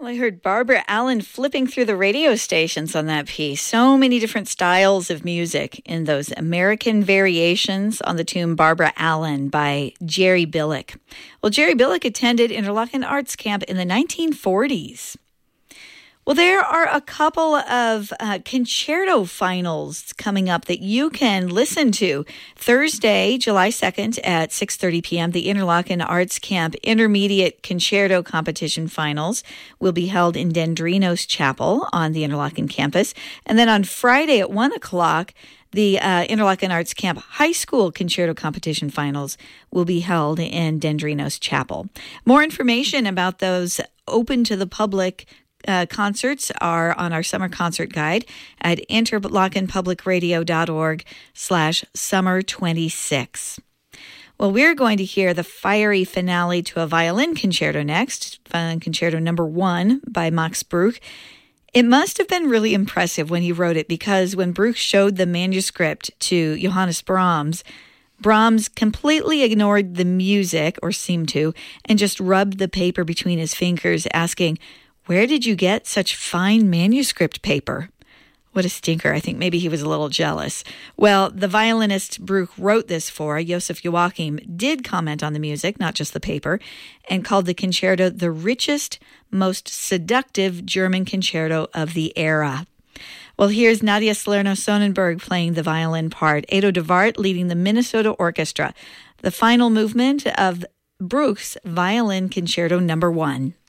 Well, I heard Barbara Allen flipping through the radio stations on that piece. So many different styles of music in those American variations on the tune Barbara Allen by Jerry Billick. Well, Jerry Billick attended Interlochen Arts Camp in the 1940s. Well, there are a couple of concerto finals coming up that you can listen to. Thursday, July 2nd at 6:30 p.m., the Interlochen Arts Camp Intermediate Concerto Competition Finals will be held in Dendrinos Chapel on the Interlochen campus. And then on Friday at 1 o'clock, the Interlochen Arts Camp High School Concerto Competition Finals will be held in Dendrinos Chapel. More information about those open to the public concerts are on our summer concert guide at interlochenpublicradio.org/summer26. Well, we're going to hear the fiery finale to a violin concerto next, Violin Concerto number 1 by Max Bruch. It must have been really impressive when he wrote it, because when Bruch showed the manuscript to Johannes Brahms, Brahms completely ignored the music, or seemed to, and just rubbed the paper between his fingers, asking, "Where did you get such fine manuscript paper?" What a stinker. I think maybe he was a little jealous. Well, the violinist Bruch wrote this for, Joseph Joachim, did comment on the music, not just the paper, and called the concerto the richest, most seductive German concerto of the era. Well, here's Nadia Salerno-Sonnenberg playing the violin part, Edo de Wart leading the Minnesota Orchestra, the final movement of Bruch's Violin Concerto number 1.